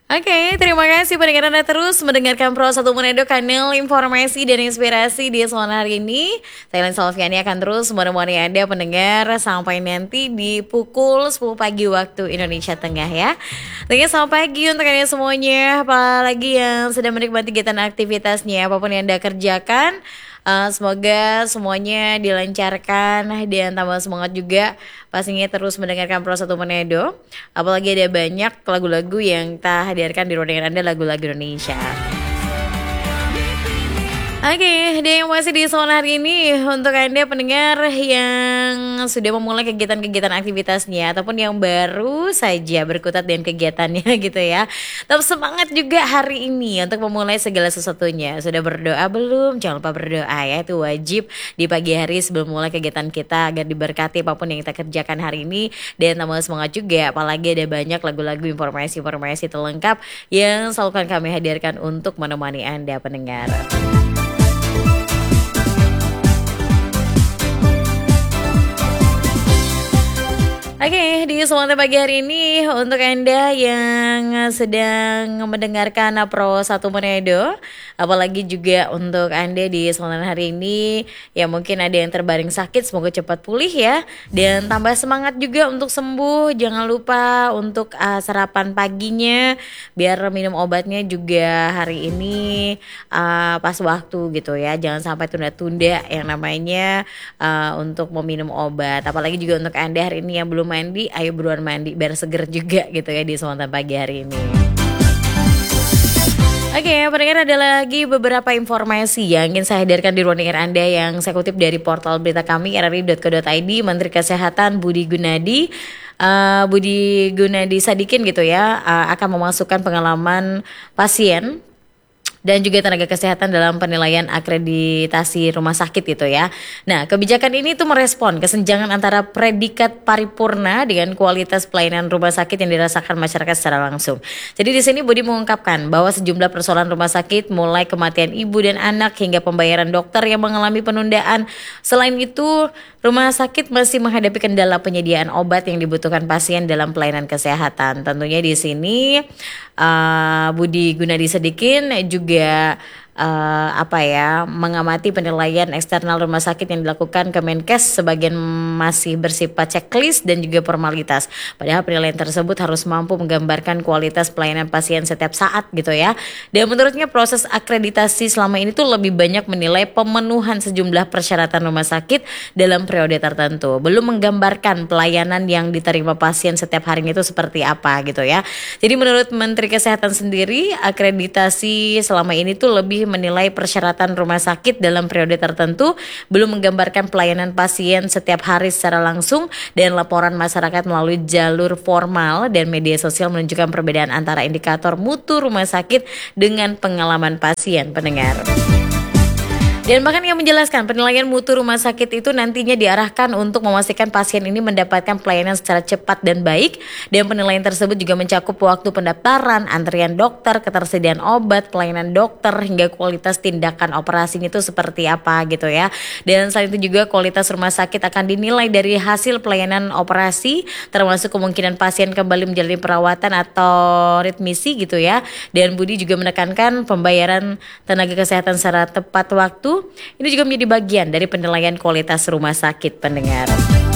Oke, terima kasih pendengar Anda terus mendengarkan Pro 1 Manado, kanal informasi dan inspirasi di sore hari ini. Saya Lens Solviani akan terus menemani Anda pendengar sampai nanti di pukul 10 pagi waktu Indonesia Tengah ya. Tentunya selamat pagi untuk Anda semuanya, apalagi yang sedang menikmati kegiatan aktivitasnya, apapun yang Anda kerjakan. Semoga semuanya dilancarkan dan tambah semangat juga pastinya terus mendengarkan Pro 1 Manado. Apalagi ada banyak lagu-lagu yang kita hadirkan di ruang dengar Anda, lagu-lagu Indonesia. Oke, dan yang masih di sore hari ini untuk Anda pendengar yang sudah memulai kegiatan-kegiatan aktivitasnya ataupun yang baru saja berkutat dengan kegiatannya gitu ya. Tetap semangat juga hari ini untuk memulai segala sesuatunya. Sudah berdoa belum? Jangan lupa berdoa ya, itu wajib di pagi hari sebelum mulai kegiatan kita agar diberkati apapun yang kita kerjakan hari ini. Dan tambah semangat juga, apalagi ada banyak lagu-lagu informasi-informasi terlengkap yang selalu akan kami hadirkan untuk menemani Anda pendengar. Oke, di semangat pagi hari ini untuk Anda yang sedang mendengarkan Pro 1 Manado, apalagi juga untuk Anda di semangat hari ini yang mungkin ada yang terbaring sakit, semoga cepat pulih ya, dan tambah semangat juga untuk sembuh. Jangan lupa untuk sarapan paginya, biar minum obatnya juga hari ini pas waktu gitu ya. Jangan sampai tunda-tunda yang namanya untuk meminum obat. Apalagi juga untuk Anda hari ini yang belum mandi, ayo buruan mandi biar seger juga gitu ya di semangat pagi hari ini. Oke, pendengar, ada lagi beberapa informasi yang ingin saya hadirkan di ruang dengar Anda yang saya kutip dari portal berita kami rri.co.id. Menteri Kesehatan Budi Gunadi Sadikin gitu ya akan memasukkan pengalaman pasien dan juga tenaga kesehatan dalam penilaian akreditasi rumah sakit gitu ya. Nah, kebijakan ini tuh merespon kesenjangan antara predikat paripurna dengan kualitas pelayanan rumah sakit yang dirasakan masyarakat secara langsung. Jadi di sini Budi mengungkapkan bahwa sejumlah persoalan rumah sakit mulai kematian ibu dan anak hingga pembayaran dokter yang mengalami penundaan. Selain itu, rumah sakit masih menghadapi kendala penyediaan obat yang dibutuhkan pasien dalam pelayanan kesehatan. Tentunya di sini Budi Gunadi Sadikin juga mengamati penilaian eksternal rumah sakit yang dilakukan Kemenkes sebagian masih bersifat checklist dan juga formalitas. Padahal penilaian tersebut harus mampu menggambarkan kualitas pelayanan pasien setiap saat gitu ya. Dan menurutnya proses akreditasi selama ini tuh lebih banyak menilai pemenuhan sejumlah persyaratan rumah sakit dalam periode tertentu. Belum menggambarkan pelayanan yang diterima pasien setiap harinya itu seperti apa gitu ya. Jadi menurut Menteri Kesehatan sendiri, akreditasi selama ini tuh lebih menilai persyaratan rumah sakit dalam periode tertentu, belum menggambarkan pelayanan pasien setiap hari secara langsung, dan laporan masyarakat melalui jalur formal dan media sosial menunjukkan perbedaan antara indikator mutu rumah sakit dengan pengalaman pasien pendengar. Dan bahkan yang menjelaskan penilaian mutu rumah sakit itu nantinya diarahkan untuk memastikan pasien ini mendapatkan pelayanan secara cepat dan baik. Dan penilaian tersebut juga mencakup waktu pendaftaran, antrian dokter, ketersediaan obat, pelayanan dokter, hingga kualitas tindakan operasinya itu seperti apa gitu ya. Dan selain itu juga kualitas rumah sakit akan dinilai dari hasil pelayanan operasi, termasuk kemungkinan pasien kembali menjalani perawatan atau ritmisi gitu ya. Dan Budi juga menekankan pembayaran tenaga kesehatan secara tepat waktu. Ini juga menjadi bagian dari penilaian kualitas rumah sakit pendengar.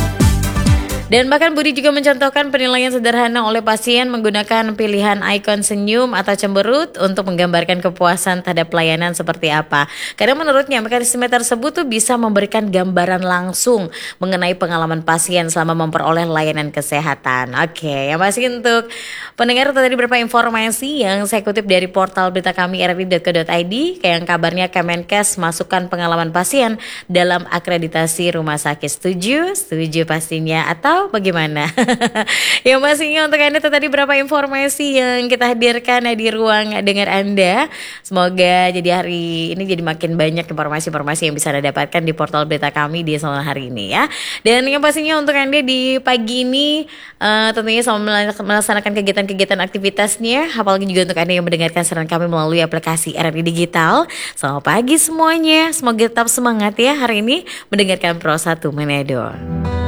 Dan bahkan Budi juga mencontohkan penilaian sederhana oleh pasien menggunakan pilihan ikon senyum atau cemberut untuk menggambarkan kepuasan terhadap pelayanan seperti apa. Karena menurutnya mekanisme tersebut tuh bisa memberikan gambaran langsung mengenai pengalaman pasien selama memperoleh layanan kesehatan. Oke, yang masih untuk pendengar tadi beberapa informasi yang saya kutip dari portal berita kami rri.co.id, yang kabarnya Kemenkes masukkan pengalaman pasien dalam akreditasi rumah sakit. Setuju? Setuju pastinya, atau bagaimana? Yang pastinya untuk Anda tadi berapa informasi yang kita hadirkan di ruang dengar Anda. Semoga jadi hari ini jadi makin banyak informasi-informasi yang bisa Anda dapatkan di portal berita kami di sore hari ini ya. Dan yang pastinya untuk Anda di pagi ini tentunya sama melaksanakan kegiatan-kegiatan aktivitasnya, apalagi juga untuk Anda yang mendengarkan siaran kami melalui aplikasi RRI Digital. Selamat pagi semuanya. Semoga tetap semangat ya hari ini mendengarkan Pro 1 Manado.